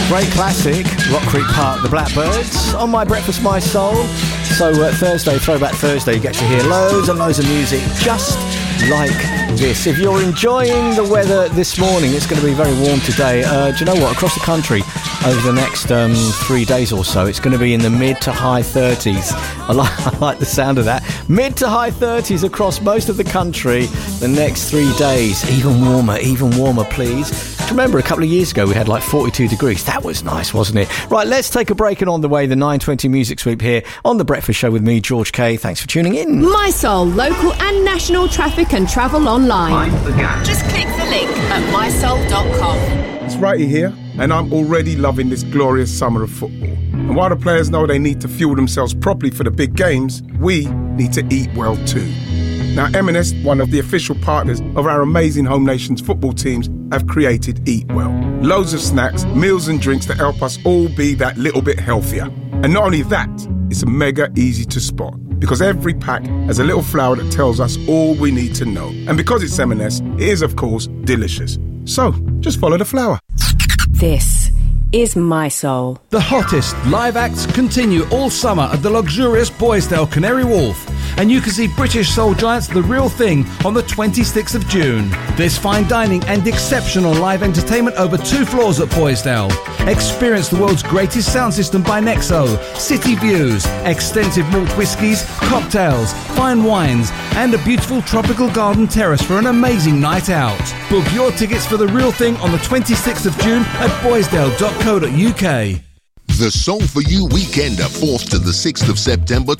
Great classic, Rock Creek Park, the Blackbirds, on My Breakfast, My Soul. So Thursday, Throwback Thursday, you get to hear loads and loads of music just like this. If you're enjoying the weather this morning, it's going to be very warm today. Do you know what? Across the country, over the next 3 days or so, it's going to be in the mid to high 30s. I like the sound of that. Mid to high 30s across most of the country the next 3 days. Even warmer, please. Remember, a couple of years ago, we had like 42 degrees. That was nice, wasn't it? Right, let's take a break, and on the way, the 9:20 Music Sweep here on The Breakfast Show with me, George Kay. Thanks for tuning in. My Soul, local and national traffic and travel online. Just click the link at mysoul.com. It's Righty here, and I'm already loving this glorious summer of football. And while the players know they need to fuel themselves properly for the big games, we need to eat well too. Now, M&S, one of the official partners of our amazing Home Nations football teams, have created Eat Well. Loads of snacks, meals and drinks to help us all be that little bit healthier. And not only that, it's mega easy to spot, because every pack has a little flower that tells us all we need to know. And because it's M&S, it is, of course, delicious. So, just follow the flower. This is My Soul. The hottest live acts continue all summer at the luxurious Boysdale Canary Wharf, and you can see British soul giants The Real Thing on the 26th of June. There's fine dining and exceptional live entertainment over 2 floors at Boysdale. Experience the world's greatest sound system by Nexo, city views, extensive malt whiskies, cocktails, fine wines, and a beautiful tropical garden terrace for an amazing night out. Book your tickets for The Real Thing on the 26th of June at boysdale.co.uk. The Soul For You Weekender, 4th to the 6th of September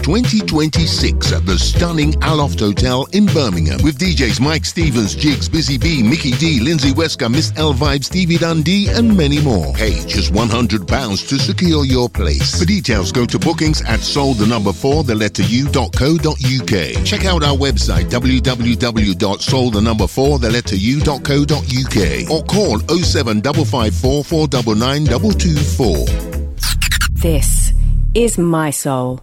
2026 at the stunning Aloft Hotel in Birmingham, with DJs Mike Stevens, Jigs, Busy B, Mickey D, Lindsay Wesker, Miss L Vibe, Stevie Dundee, and many more. Pay just £100 to secure your place. For details, go to bookings at soul4u.co.uk. Check out our website www.soul4u.co.uk or call 07554 499 224. This is My Soul.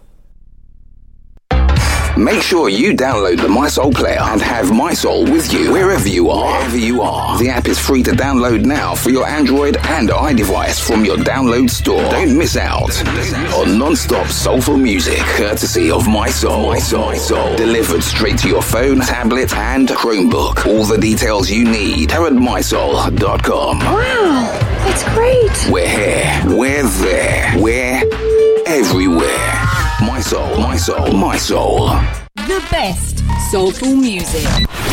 Make sure you download the My Soul player and have My Soul with you wherever you are. The app is free to download now for your Android and iDevice from your download store. Don't miss out on non-stop soulful music courtesy of My Soul. Delivered straight to your phone, tablet, and Chromebook. All the details you need are at mysoul.com. Wow, that's great. We're here. We're there. We're everywhere. My Soul, My Soul, My Soul. The best soulful music.